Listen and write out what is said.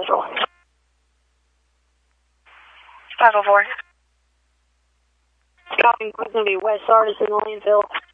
Central. 504. Copy, it's going to be West Sardis in Landfill.